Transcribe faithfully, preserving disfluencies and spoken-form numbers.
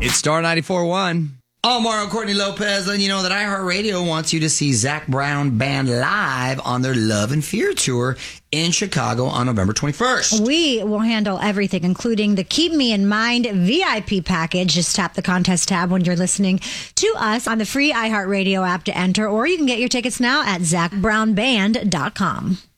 It's Star ninety-four point one. Oh, Mario Courtney Lopez, letting you know that iHeartRadio wants you to see Zac Brown Band live on their Love and Fear tour in Chicago on November twenty-first. We will handle everything, including the Keep Me in Mind V I P package. Just tap the contest tab when you're listening to us on the free iHeartRadio app to enter, or you can get your tickets now at zac brown band dot com.